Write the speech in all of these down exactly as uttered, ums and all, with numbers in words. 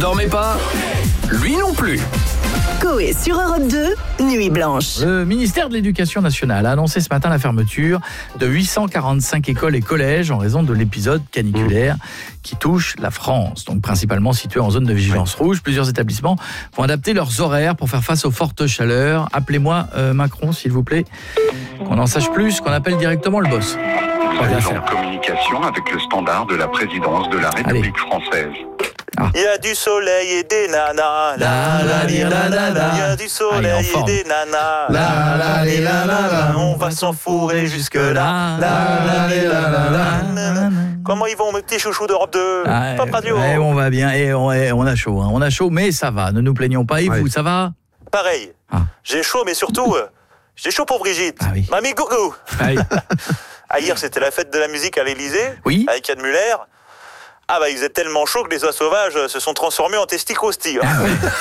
dormez pas? Lui non plus. Coé sur Europe deux, Nuit Blanche. Le ministère de l'Éducation nationale a annoncé ce matin la fermeture de huit cent quarante-cinq écoles et collèges en raison de l'épisode caniculaire qui touche la France, donc principalement situés en zone de vigilance rouge. Plusieurs établissements vont adapter leurs horaires pour faire face aux fortes chaleurs. Appelez-moi euh, Macron, s'il vous plaît, qu'on en sache plus, qu'on appelle directement le boss. Nous sommes en communication avec le standard de la présidence de la République Allez. française. Ah. Il y a du soleil et des nanas. La la li, la la la. Il y a du soleil Ah, il est en et forme. des nanas. La la li, la la la. On va s'enfourrer jusque là. La la li, la la la. Comment ils vont, mes petits chouchous d'Europe deux? Ah, Pop Radio. ouais, on va bien et on, et on a chaud, hein. On a chaud, mais ça va. Ne nous plaignons pas. Et Ouais. vous, ça va? Pareil. Ah. J'ai chaud, mais surtout, euh, j'ai chaud pour Brigitte. Ah oui. Mamie Gougou. Allez. Ah, hier, c'était la fête de la musique à l'Élysée. Oui. Avec Yann Muller. Ah bah, ils étaient tellement chauds que les oies sauvages euh, se sont transformés en testicosti. Hein.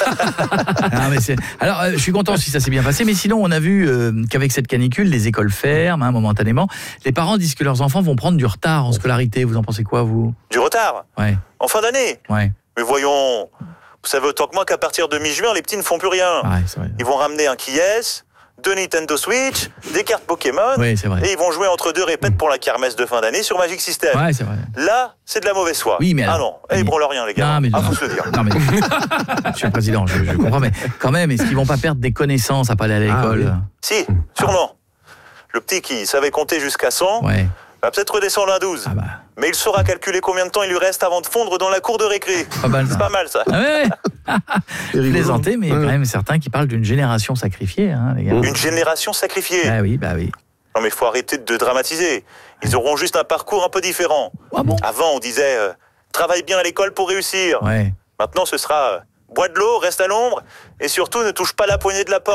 Ah, mais c'est... Alors, euh, je suis content si ça s'est bien passé, mais sinon, on a vu euh, qu'avec cette canicule, les écoles ferment hein, momentanément. Les parents disent que leurs enfants vont prendre du retard en scolarité. Vous en pensez quoi, vous? Du retard. Ouais, En fin d'année. ouais, Mais voyons, vous savez autant que moi qu'à partir de mi-juin, les petits ne font plus rien. ouais, c'est vrai. Ils vont ramener un Kies, deux Nintendo Switch, des cartes Pokémon, Oui, c'est vrai. et ils vont jouer entre deux répètes pour la kermesse de fin d'année sur Magic System. Ouais, c'est vrai. Là, c'est de la mauvaise foi. Oui, mais alors- Ah non, eh, ils Oui. branlent rien, les gars. Non, mais Ah, non. faut se le dire. Non, mais... Monsieur le Président, je, je comprends, mais quand même, est-ce qu'ils vont pas perdre des connaissances à pas aller à l'école? Si, sûrement. Le petit qui savait compter jusqu'à cent Ouais, va peut-être redescendre à douze. ah bah... Mais il saura calculer combien de temps il lui reste avant de fondre dans la cour de récré. Pas mal, ça. C'est pas mal, ça. Ah ouais, ouais. Plaisanter, mais il y a quand même certains qui parlent d'une génération sacrifiée, hein, les gars. Une génération sacrifiée. Ah oui, bah oui. Non mais il faut arrêter de dramatiser. Ils auront juste un parcours un peu différent. Ah bon? Avant, on disait euh, travaille bien à l'école pour réussir. Ouais. Maintenant, ce sera euh, bois de l'eau, reste à l'ombre et surtout ne touche pas la poignée de la porte.